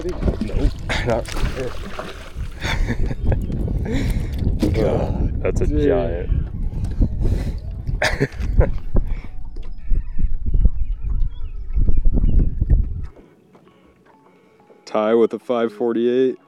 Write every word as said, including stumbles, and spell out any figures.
already? Nope. Not God, that's a Dude. giant. Ty with a five forty-eight.